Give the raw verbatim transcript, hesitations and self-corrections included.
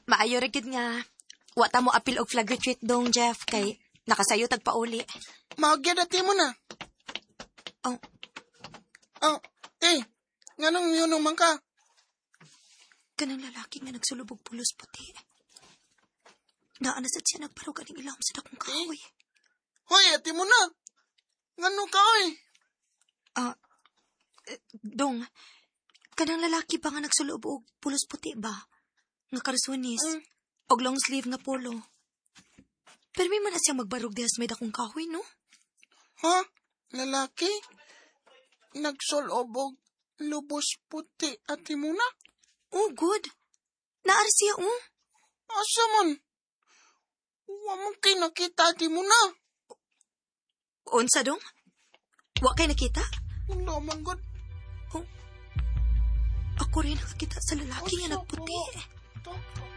Maayo ra gid nga. Wa ta mo apil og flag retreat dong, Jeff, kay nakasayo tagpauli. Maagya dati mo na. Oh, Oh, eh, nganong yun man ka? kanang lalaki nga nagsulubog pulos puti. Naanasad siya nagparog aning ilawom sa dakong kahoy. Hoy, ati mo na. Nganong ka, oy? Ah, eh, dong, kanang lalaki ba nga nagsulubog pulos puti ba? Nga karsunis, Mm. og long sleeve nga polo. Pero may man na siya magbarog dihas may dakong kahoy, no? Ha? Lalaki? Nagsolobog, lubos puti, ati mo na? Oh, good. Naar siya, oh. Asa man? Wa man kay nakita, ati mo na. Unsa dong? Wa kay nakita? Wala man, God. Ako rin nakakita sa lalaki nga Asa nagputi. ko?